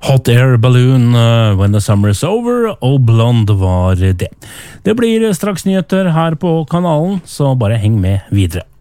Hot Air Balloon, When the Summer is Over, og Blonde var det. Det blir straks nyheter her på kanalen, så bare heng med videre.